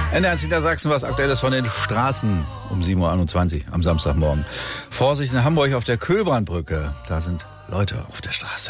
NDR Niedersachsen, was Aktuelles von den Straßen um 7.21 Uhr am Samstagmorgen. Vorsicht in Hamburg auf der Köhlbrandbrücke. Da sind Leute auf der Straße.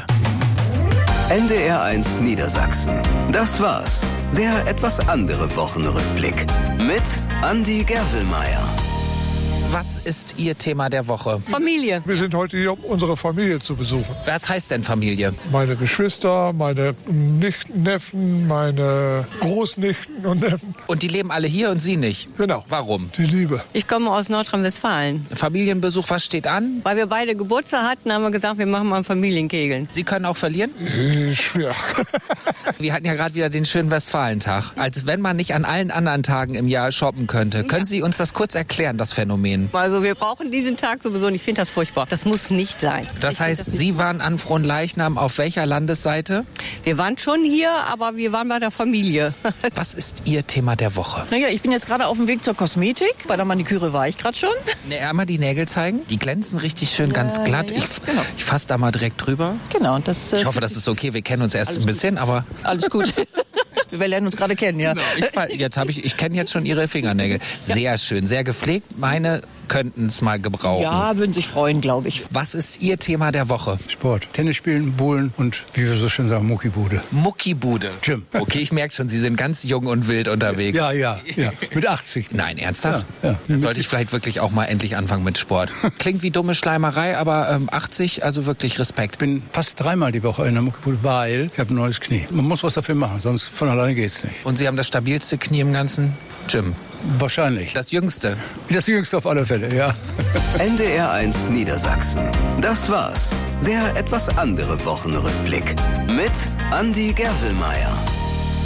NDR1 Niedersachsen. Das war's. Der etwas andere Wochenrückblick. Mit Andi Gervelmeier. Was ist Ihr Thema der Woche? Familie. Wir sind heute hier, um unsere Familie zu besuchen. Was heißt denn Familie? Meine Geschwister, meine Nichten, Neffen, meine Großnichten und Neffen. Und die leben alle hier und Sie nicht? Genau. Warum? Die Liebe. Ich komme aus Nordrhein-Westfalen. Familienbesuch, was steht an? Weil wir beide Geburtstag hatten, haben wir gesagt, wir machen mal einen Familienkegeln. Sie können auch verlieren? Schwer. Wir hatten ja gerade wieder den schönen Westfalentag. Als wenn man nicht an allen anderen Tagen im Jahr shoppen könnte. Können Sie uns das kurz erklären, das Phänomen? Also wir brauchen diesen Tag sowieso nicht. Ich finde das furchtbar. Das muss nicht sein. Das heißt, Sie waren an Fronleichnam auf welcher Landesseite? Wir waren schon hier, aber wir waren bei der Familie. Was ist Ihr Thema der Woche? Naja, ich bin jetzt gerade auf dem Weg zur Kosmetik. Bei der Maniküre war ich gerade schon. Einmal die Nägel zeigen. Die glänzen richtig schön, ganz glatt. Ja, genau. Ich fasse da mal direkt drüber. Genau. Ich hoffe, das ist okay. Wir kennen uns erst ein bisschen, aber... Alles gut. Wir lernen uns gerade kennen, ja. Genau. Ich kenne jetzt schon Ihre Fingernägel. Sehr schön, sehr gepflegt. Meine könnten es mal gebrauchen. Ja, würden sich freuen, glaube ich. Was ist Ihr Thema der Woche? Sport. Tennis spielen, Bowlen und, wie wir so schön sagen, Muckibude. Muckibude. Gym. Okay, ich merke schon, Sie sind ganz jung und wild unterwegs. Ja. Mit 80. Nein, ernsthaft? Ja. Sollte ich vielleicht wirklich auch mal endlich anfangen mit Sport. Klingt wie dumme Schleimerei, aber 80, also wirklich Respekt. Ich bin fast 3-mal die Woche in der Muckibude, weil ich habe ein neues Knie. Man muss was dafür machen, sonst von alleine geht's nicht. Und Sie haben das stabilste Knie im ganzen Gym? Wahrscheinlich. Das jüngste? Das jüngste auf alle Fälle, ja. NDR1 Niedersachsen. Das war's. Der etwas andere Wochenrückblick. Mit Andi Gervelmeier.